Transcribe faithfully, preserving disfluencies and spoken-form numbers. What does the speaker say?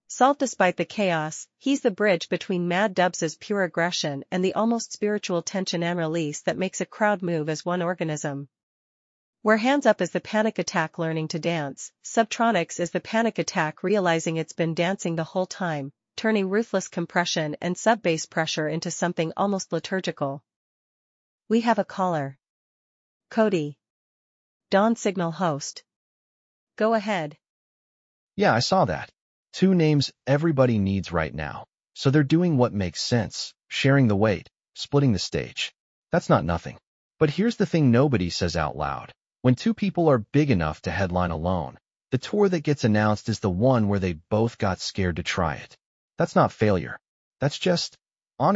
Salt despite the chaos, he's the bridge between Mad Dubs's pure aggression and the almost spiritual tension and release that makes a crowd move as one organism. Where Hands Up is the panic attack learning to dance, Subtronics is the panic attack realizing it's been dancing the whole time, turning ruthless compression and sub-bass pressure into something almost liturgical. We have a caller. Cody. Dawn Signal host. Go ahead. Yeah, I saw that. Two names everybody needs right now. So they're doing what makes sense, sharing the weight, splitting the stage. That's not nothing. But here's the thing nobody says out loud. When two people are big enough to headline alone, the tour that gets announced is the one where they both got scared to try it. That's not failure. That's just